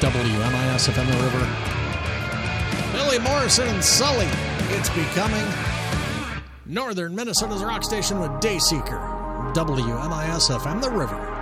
WMIS FM The River. Billy Morrison and Sully. It's becoming Northern Minnesota's rock station with Dayseeker. WMIS FM The River.